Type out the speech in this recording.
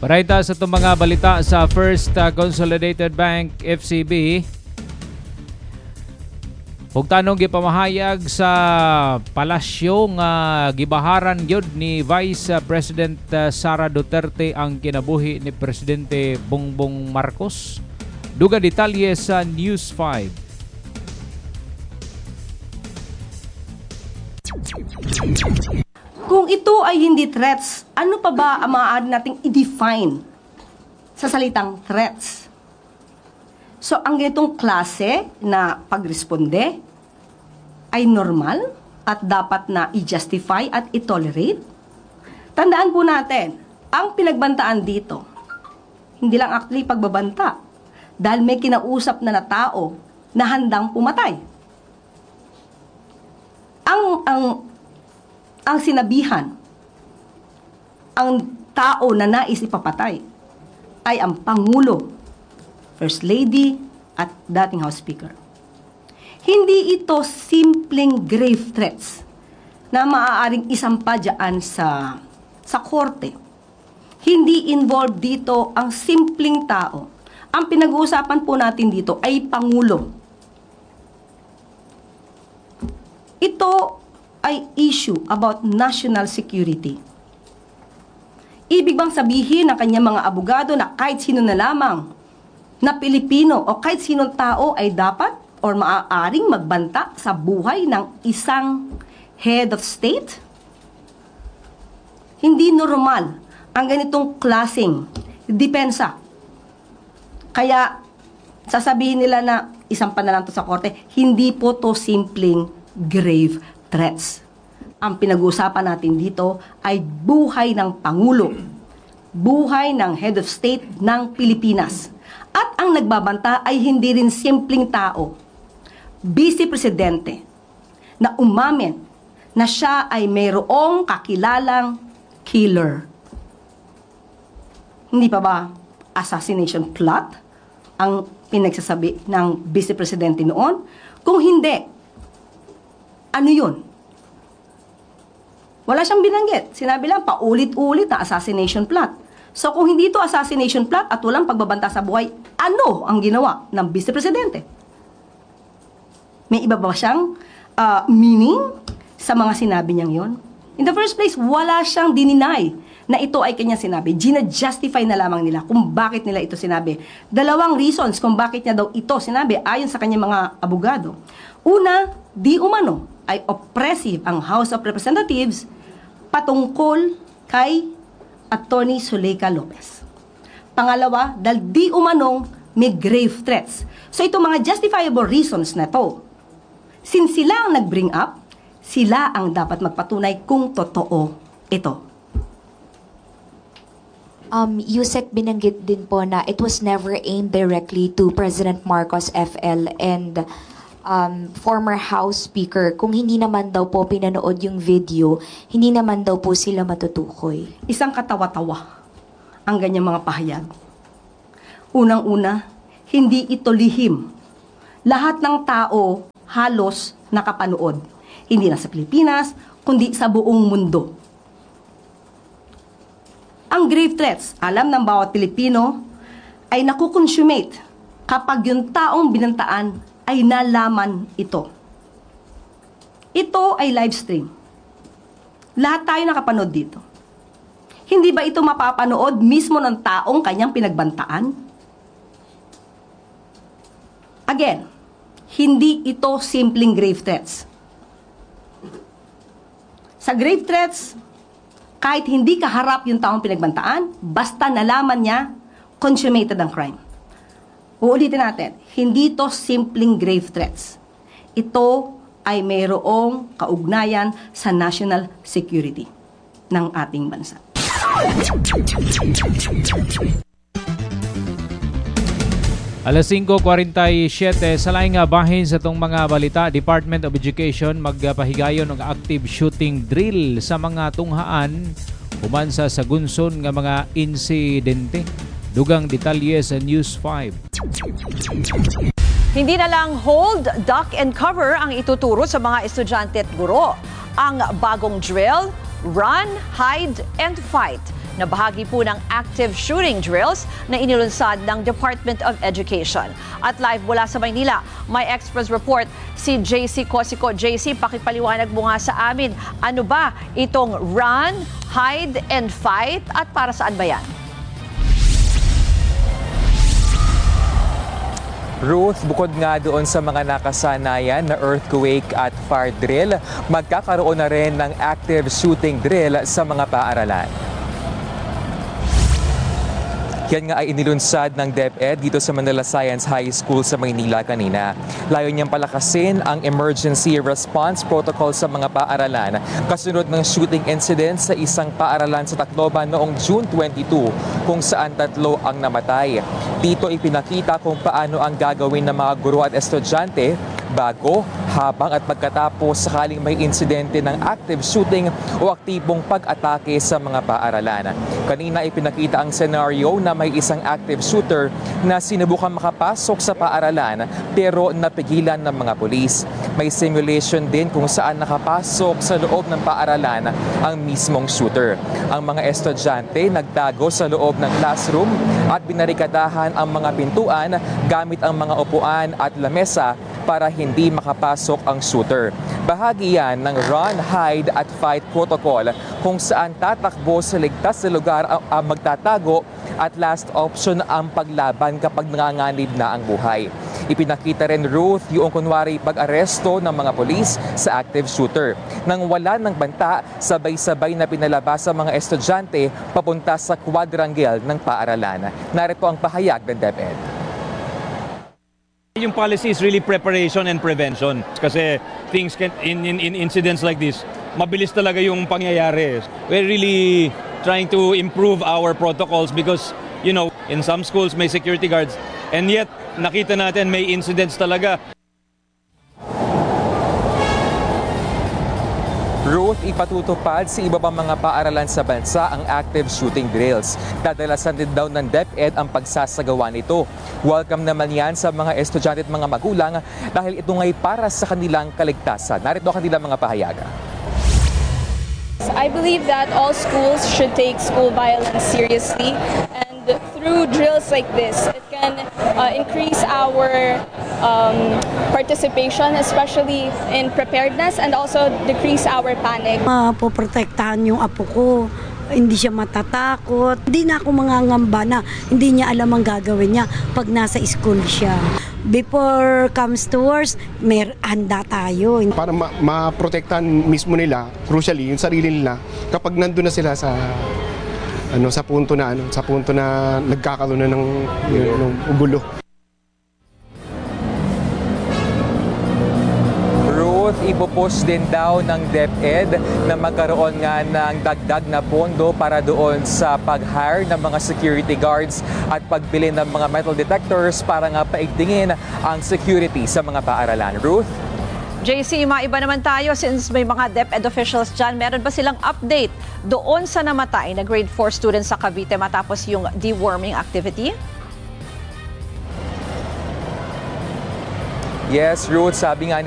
Parayta sa itong mga balita sa First Consolidated Bank, FCB. Pagtanong gipamahayag sa palasyo nga gibaharan gyud ni Vice President Sara Duterte ang kinabuhi ni Presidente Bongbong Marcos. Duga detalye sa News 5. Kung ito ay hindi threats, ano pa ba ang maaari nating i-define sa salitang threats? So, ang ganitong klase na pagresponde ay normal at dapat na i-justify at i-tolerate. Tandaan po natin, ang pinagbantaan dito, hindi lang actually pagbabanta, dahil may kinausap na tao na handang pumatay. Ang sinabihan, ang tao na nais ipapatay ay ang Pangulo, First Lady at dating House Speaker. Hindi ito simpleng grave threats na maaaring isampa dyan sa korte. Hindi involved dito ang simpleng tao. Ang pinag-uusapan po natin dito ay Pangulo. Ito ay issue about national security. Ibig bang sabihin ng kanyang mga abogado na kahit sino na lamang na Pilipino o kahit sinong tao ay dapat or maaaring magbanta sa buhay ng isang head of state? Hindi normal ang ganitong klaseng depensa. Kaya sasabihin nila na isang pa na lang to sa korte, hindi po to simpleng grave threats. Ang pinag-uusapan natin dito ay buhay ng Pangulo, buhay ng head of state ng Pilipinas. At ang nagbabanta ay hindi rin simpleng tao, Vice Presidente, na umamin na siya ay mayroong kakilalang killer. Hindi pa ba assassination plot ang pinagsasabi ng Vice Presidente noon? Kung hindi, ano yun? Wala siyang binanggit. Sinabi lang, paulit-ulit na assassination plot. So kung hindi ito assassination plot at walang pagbabanta sa buhay, ano ang ginawa ng Vice Presidente? May iba ba siyang meaning sa mga sinabi niyang yon? In the first place, wala siyang dininay na ito ay kanyang sinabi. Gina-justify na lamang nila kung bakit nila ito sinabi. Dalawang reasons kung bakit niya daw ito sinabi ayon sa kanyang mga abogado. Una, di umano ay oppressive ang House of Representatives patungkol kay Attorney Zuleika Lopez. Pangalawa, dahil di umanong may grave threats. So ito mga justifiable reasons na to. Since sila ang nag-bring up, sila ang dapat magpatunay kung totoo ito. Yusek, binanggit din po na it was never aimed directly to President Marcos FL and former House Speaker. Kung hindi naman daw po pinanood yung video, hindi naman daw po sila matutukoy. Isang katawa-tawa ang ganyang mga pahayag. Unang-una, hindi ito lihim. Lahat ng tao halos nakapanood. Hindi lang sa Pilipinas, kundi sa buong mundo. Ang grave threats, alam ng bawat Pilipino, ay nakukonsummate kapag yung taong binantaan ay nalaman ito. Ito ay live stream. Lahat tayo nakapanood dito. Hindi ba ito mapapanood mismo ng taong kanyang pinagbantaan? Again, hindi ito simpleng grave threats. Sa grave threats, kahit hindi kaharap yung taong pinagbantaan, basta nalaman niya, consummated ang crime. Uulitin natin, hindi ito simpleng grave threats. Ito ay mayroong kaugnayan sa national security ng ating bansa. Alas 5:47 sa laing bahin sa itong mga balita, Department of Education magpahigayon ng active shooting drill sa mga tunghaan human sa sagunson nga mga insidente. Dugang detalye sa News 5. Hindi na lang hold, duck and cover ang ituturo sa mga estudyante at guro. Ang bagong drill, Run, Hide, and Fight na bahagi po ng active shooting drills na inilunsad ng Department of Education. At live mula sa Maynila, may Express report si JC Cosico. JC, pakipaliwanag mo nga sa amin, ano ba itong Run, Hide, and Fight at para saan ba yan? Ruth, bukod nga doon sa mga nakasanayan na earthquake at fire drill, magkakaroon na rin ng active shooting drill sa mga paaralan. Yan nga ay inilunsad ng DepEd dito sa Manila Science High School sa Maynila kanina. Layo niyang palakasin ang emergency response protocol sa mga paaralan kasunod ng shooting incident sa isang paaralan sa Tacloban noong June 22 kung saan 3 ang namatay. Dito ipinakita kung paano ang gagawin ng mga guro at estudyante bago, habang at pagkatapos sakaling may insidente ng active shooting o aktibong pag-atake sa mga paaralan. Kanina ipinakita ang senaryo na may isang active shooter na sinubukan makapasok sa paaralan pero napigilan ng mga pulis. May simulation din kung saan nakapasok sa loob ng paaralan ang mismong shooter. Ang mga estudyante nagtago sa loob ng classroom at binarikadahan ang mga pintuan gamit ang mga upuan at lamesa para hindi makapasok ang shooter. Bahagi yan ng Run, Hide at Fight protocol kung saan tatakbo sa ligtas na lugar ang magtatago at last option ang paglaban kapag nanganganib na ang buhay. Ipinakita rin, Ruth, yung kunwari pag-aresto ng mga polis sa active shooter. Nang wala ng banta, sabay-sabay na pinalabas sa mga estudyante papunta sa quadrangle ng paaralan. Narito ang pahayag ng DepEd. Yung policy is really preparation and prevention kasi things can in incidents like this mabilis talaga yung pangyayari. We're really trying to improve our protocols because in some schools may security guards and yet nakita natin may incidents talaga. Ruth, ipatutupad sa iba pang mga paaralan sa bansa ang active shooting drills. Dadalasan din daw ng DepEd ang pagsasagawa nito. Welcome naman yan sa mga estudyante at mga magulang dahil ito nga'y para sa kanilang kaligtasan. Narito ang kanilang mga pahayaga. I believe that all schools should take school violence seriously, and through drills like this, it can increase our participation, especially in preparedness, and also decrease our panic. Poprotektahan yung apo ko. Hindi siya matatakot. Hindi na ako mangangamba na hindi niya alam ang gagawin niya pag nasa school siya. Before comes to worst, may handa tayo. Para maprotektahan mismo nila, crucially, yung sarili nila, kapag nandun na sila sa punto na nagkakaroon na ng gulo. Ipopush din daw ng DepEd na magkaroon nga ng dagdag na pondo para doon sa pag-hire ng mga security guards at pagbili ng mga metal detectors para nga paigtingin ang security sa mga paaralan. Ruth? JC, maiba naman tayo since may mga DepEd officials dyan. Meron ba silang update doon sa namatay na grade 4 students sa Cavite matapos yung deworming activity? Yes, Ruth, sabi nga